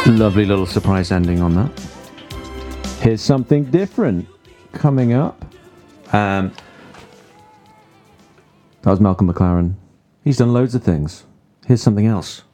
Lovely little surprise ending on that. Here's something different coming up. That was Malcolm McLaren. He's done loads of things. Here's something else.